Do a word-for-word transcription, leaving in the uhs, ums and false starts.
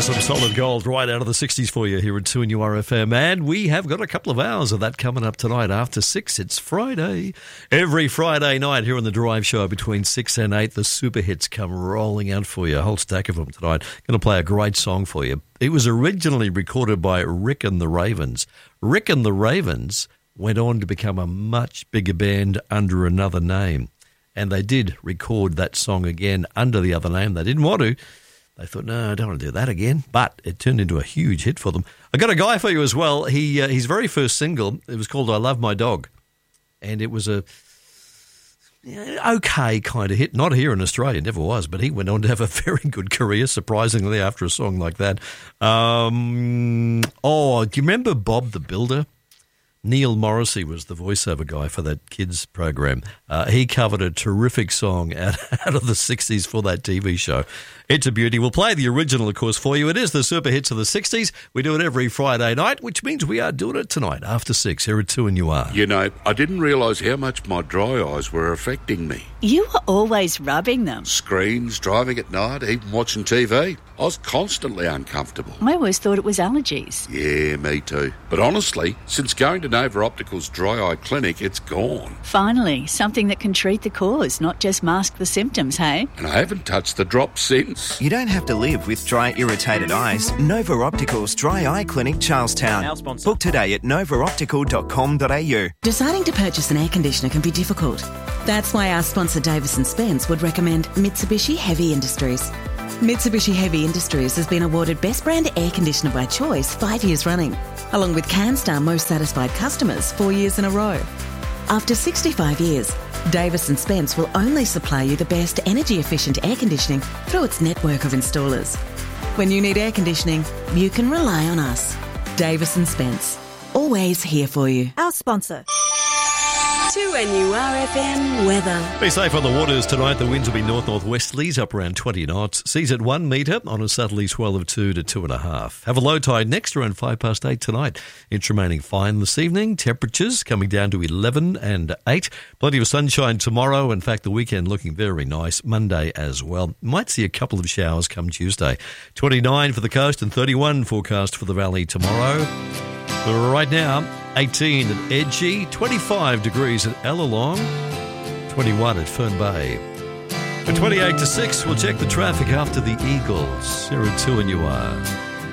Some solid gold right out of the sixties for you here at two N U R F M. And we have got a couple of hours of that coming up tonight after six. It's Friday. Every Friday night here on the Drive Show between six and eight, the super hits come rolling out for you. A whole stack of them tonight. Going to play a great song for you. It was originally recorded by Rick and the Ravens. Rick and the Ravens went on to become a much bigger band under another name. And they did record that song again under the other name. They didn't want to. They thought, no, I don't want to do that again. But it turned into a huge hit for them. I got a guy for you as well. He uh, his very first single, it was called I Love My Dog. And it was a yeah, okay kind of hit. Not here in Australia, never was. But he went on to have a very good career, surprisingly, after a song like that. Um, oh, do you remember Bob the Builder? Neil Morrissey was the voiceover guy for that kids program. Uh, he covered a terrific song out, out of the sixties for that T V show. It's a beauty. We'll play the original, of course, for you. It is the super hits of the sixties. We do it every Friday night, which means we are doing it tonight after six here at two and you are. You know, I didn't realise how much my dry eyes were affecting me. You were always rubbing them. Screens, driving at night, even watching T V. I was constantly uncomfortable. I always thought it was allergies. Yeah, me too. But honestly, since going to Nova Optical's dry eye clinic, it's gone. Finally, something that can treat the cause, not just mask the symptoms, hey? And I haven't touched the drops since. You don't have to live with dry, irritated eyes. Nova Optical's Dry Eye Clinic, Charlestown. Our sponsor. Book today at nova optical dot com dot a u. Deciding to purchase an air conditioner can be difficult. That's why our sponsor Davis and Spence would recommend Mitsubishi Heavy Industries. Mitsubishi Heavy Industries has been awarded Best Brand Air Conditioner by Choice five years running, along with CanStar Most Satisfied Customers four years in a row. After sixty-five years, Davis and Spence will only supply you the best energy-efficient air conditioning through its network of installers. When you need air conditioning, you can rely on us. Davis and Spence, always here for you. Our sponsor. two N U R F M weather. Be safe on the waters tonight. The winds will be north-northwesterlies up around twenty knots. Seas at one metre on a southerly swell of two to two and a half. Have a low tide next around five past eight tonight. It's remaining fine this evening. Temperatures coming down to eleven and eight. Plenty of sunshine tomorrow. In fact, the weekend looking very nice. Monday as well. Might see a couple of showers come Tuesday. twenty-nine for the coast and thirty-one forecast for the valley tomorrow. But right now, eighteen at Edgey, twenty-five degrees at Ellalong, twenty-one at Fern Bay. At twenty-eight to six, we'll check the traffic after the Eagles. Here at two and you are.